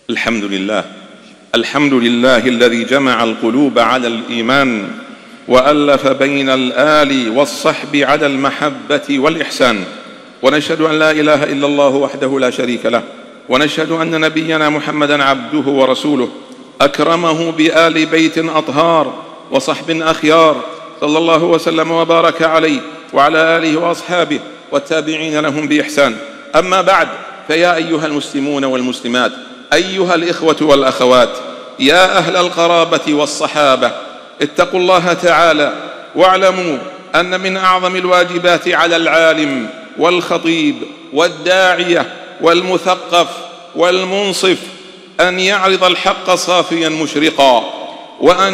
الحمد لله الذي جمع القلوب على الإيمان وألف بين الآل والصحب على المحبة والإحسان، ونشهد أن لا إله إلا الله وحده لا شريك له، ونشهد أن نبينا محمدًا عبده ورسوله أكرمه بآل بيت أطهار وصحب أخيار، صلى الله وسلم وبارك عليه وعلى آله وأصحابه والتابعين لهم بإحسان. أما بعد، فيا أيها المسلمون والمسلمات، أيها الإخوة والأخوات، يا أهل القرابة والصحابة، اتقوا الله تعالى واعلموا أن من أعظم الواجبات على العالم والخطيب والداعية والمثقف والمنصف أن يعرض الحق صافيا مشرقا، وأن